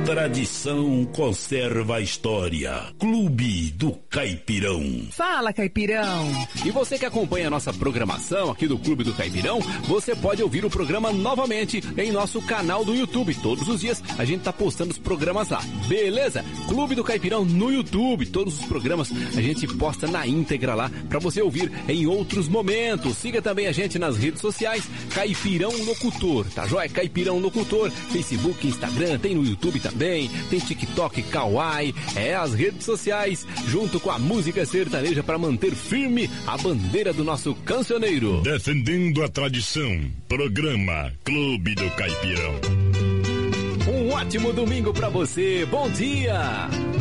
Tradição conserva a história. Clube do Caipirão. Fala, Caipirão. E você que acompanha a nossa programação aqui do Clube do Caipirão, você pode ouvir o programa novamente em nosso canal do YouTube. Todos os dias a gente tá postando os programas lá, beleza? Clube do Caipirão no YouTube. Todos os programas a gente posta na íntegra lá pra você ouvir em outros momentos. Siga também a gente nas redes sociais, Caipirão Locutor, tá joia? Caipirão Locutor, Facebook, Instagram, tem no YouTube também, tem TikTok, Kawaii, as redes sociais, junto com a música sertaneja para manter firme a bandeira do nosso cancioneiro. Defendendo a tradição, programa Clube do Caipirão. Um ótimo domingo para você, bom dia!